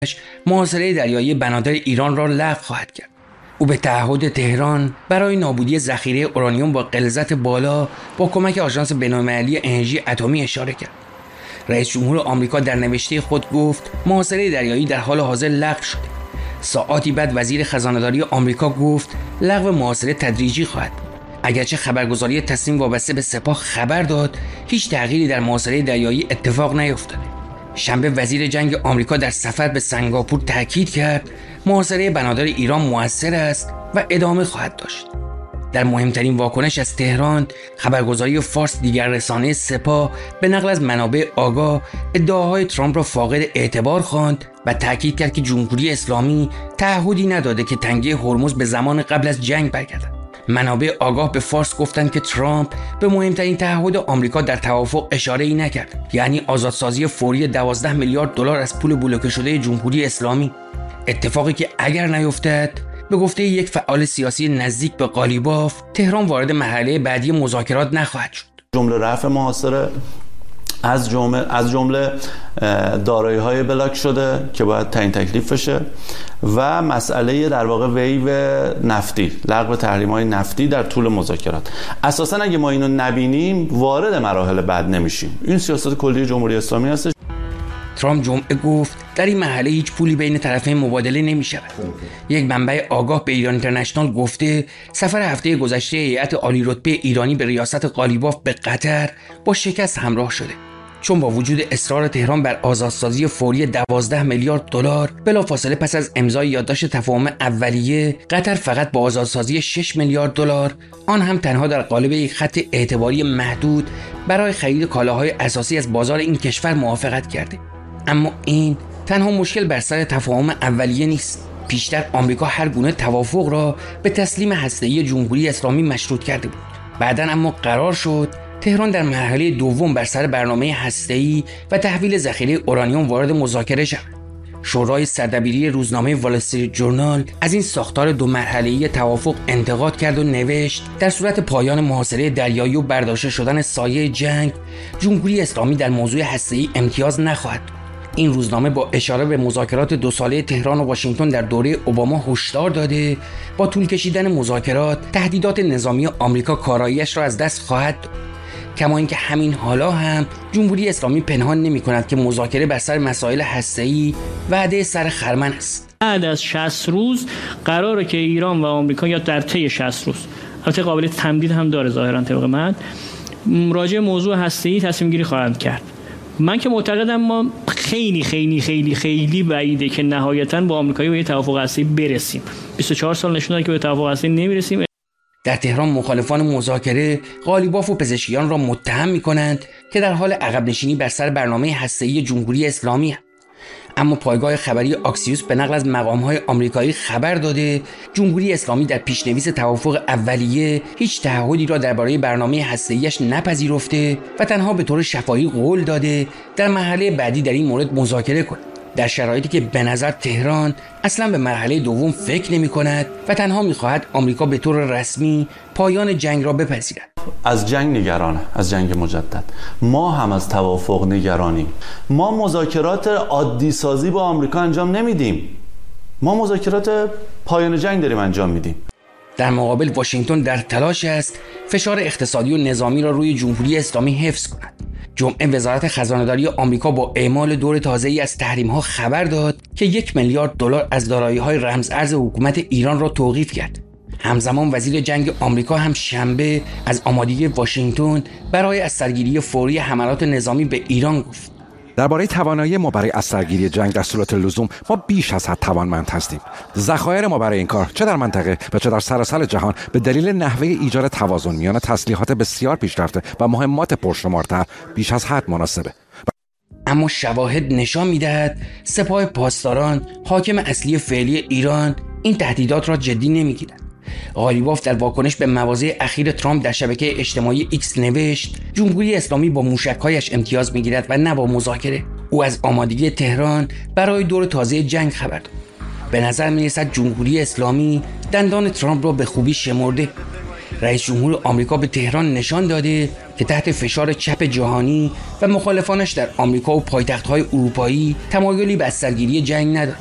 محاصره دریایی بنادر ایران را لغو خواهد کرد. او به تعهد تهران برای نابودی ذخیره اورانیوم با غلظت بالا با کمک آژانس بین‌المللی انرژی اتمی اشاره کرد. رئیس جمهور آمریکا در نوشته خود گفت محاصره دریایی در حال حاضر لغو شده. ساعاتی بعد وزیر خزانه‌داری آمریکا گفت لغو محاصره تدریجی خواهد بود. اگرچه خبرگزاری تصمیم وابسته به سپاه خبر داد هیچ تغییری در محاصره دریایی اتفاق نیفتاده. شنبه وزیر جنگ آمریکا در سفر به سنگاپور تاکید کرد محاصره بنادر ایران مؤثر است و ادامه خواهد داشت. در مهمترین واکنش از تهران، خبرگزاری فارس دیگر رسانه سپاه به نقل از منابع آگاه ادعاهای ترامپ را فاقد اعتبار خواند و تاکید کرد که جمهوری اسلامی تعهدی نداده که تنگه هرمز به زمان قبل از جنگ برگردد. منابع آگاه به فارس گفتند که ترامپ به مهمترین تعهد آمریکا در توافق اشاره‌ای نکرد، یعنی آزادسازی فوری 12 میلیارد دلار از پول بلوکه شده جمهوری اسلامی. اتفاقی که اگر نیفتد، به گفته یک فعال سیاسی نزدیک به قالیباف، تهران وارد مرحله بعدی مذاکرات نخواهد شد. جمله رفع محاصره از جمله دارایی‌های بلاک شده که باید تعیین تکلیف بشه و مسئله در واقع ویو نفتی، لغو تحریم‌های نفتی در طول مذاکرات. اساساً اگه ما اینو نبینیم وارد مراحل بعد نمیشیم. این سیاست کلی جمهوری اسلامی هست. ترامپ جمعه گفت در این مرحله هیچ پولی بین طرفین مبادله نمی شود. یک منبع آگاه به ایران اینترنشنال گفته سفر هفته گذشته هیئت عالی رتبه ایرانی به ریاست قالیباف به قطر با شکست همراه شده، چون با وجود اصرار تهران بر آزادسازی فوری 12 میلیارد دلار بلافاصله پس از امضای یادداشت تفاهم اولیه، قطر فقط با آزادسازی 6 میلیارد دلار، آن هم تنها در قالب یک خط اعتباری محدود، برای خرید کالاهای اساسی از بازار این کشور موافقت کرده. اما این تنها مشکل بر سر تفاهم اولیه نیست. پیشتر آمریکا هر گونه توافق را به تسلیم هسته‌ای جمهوری اسلامی مشروط کرده بود. بعداً اما قرار شد تهران در مرحله دوم بر سر برنامه هسته‌ای و تحویل ذخیره اورانیوم وارد مذاکره شود. شورای سردبیری روزنامه وال استریت ژورنال از این ساختار دو مرحله‌ای توافق انتقاد کرد و نوشت در صورت پایان محاصره دریایی و برداشته شدن سایه جنگ، جمهوری اسلامی در موضوع هسته‌ای امتیاز نخواهد. این روزنامه با اشاره به مذاکرات 2 ساله تهران و واشنگتن در دوره اوباما هشدار داده با طول کشیدن مذاکرات تهدیدات نظامی آمریکا کاراییش را از دست خواهد داد. کما اینکه همین حالا هم جمهوری اسلامی پنهان نمی‌کند که مذاکره بر سر مسائل هسته‌ای وعده سر خرمن است. بعد از 60 روز قراره که ایران و آمریکا یا در طی 60 روز، البته قابل تمدید هم داره ظاهرا طبق من، راجع موضوع هسته‌ای تصمیم گیری خواهند کرد. من که معتقدم ما خیلی خیلی خیلی خیلی بعیده که نهایتاً با آمریکایی به توافق هسته‌ای برسیم. 24 سال نشون داد که به توافق هسته‌ای نمیرسیم. در تهران مخالفان مذاکره قالیباف و پزشکیان را متهم می‌کنند که در حال عقب نشینی بر سر برنامه هسته‌ای جمهوری اسلامی هستند. اما پایگاه خبری آکسیوس به نقل از مقام‌های آمریکایی خبر داده جمهوری اسلامی در پیشنویس توافق اولیه هیچ تعهدی را درباره برنامه هسته‌ایش نپذیرفته و تنها به طور شفاهی قول داده در مرحله بعدی در این مورد مذاکره کند، در شرایطی که به نظر تهران اصلا به مرحله دوم فکر نمی کند و تنها می خواهد آمریکا به طور رسمی پایان جنگ را بپذیرد. از جنگ نگرانه، از جنگ مجدد. ما هم از توافق نگرانیم. ما مذاکرات عادی سازی با آمریکا انجام نمیدیم. ما مذاکرات پایان جنگ داریم انجام میدیم. در مقابل واشنگتن در تلاش است فشار اقتصادی و نظامی را روی جمهوری اسلامی حفظ کند. جمعه وزارت خزانه‌داری آمریکا با اعمال دور تازه‌ای از تحریم‌ها خبر داد که 1 میلیارد دلار از دارایی‌های رمز ارز حکومت ایران را توقیف کرد. همزمان وزیر جنگ آمریکا هم شنبه از آمادگی واشنگتن برای اثرگیری فوری حملات نظامی به ایران گفت. درباره توانایی ما برای اثرگیری جنگ در صورت لزوم ما بیش از حد توانمند هستیم. ذخایر ما برای این کار چه در منطقه و چه در سراسر جهان به دلیل نحوه ایجاد توازن میان تسلیحات بسیار پیشرفته و مهمات پرشمارتر بیش از حد مناسبه. اما شواهد نشان می‌دهد سپاه پاسداران، حاکم اصلی فعلی ایران، این تهدیدات را جدی نمی‌گیرد. قالیباف در واکنش به مواضع اخیر ترامپ در شبکه اجتماعی ایکس نوشت جمهوری اسلامی با موشک‌هایش امتیاز می‌گیرد و نه با مذاکره. او از آمادگی تهران برای دور تازه جنگ خبر داد. به نظر می‌رسد جمهوری اسلامی دندان ترامپ را به خوبی شمرده. رئیس جمهور آمریکا به تهران نشان داده که تحت فشار چپ جهانی و مخالفانش در آمریکا و پایتخت‌های اروپایی تمایلی به بسترگیری جنگ ندارد.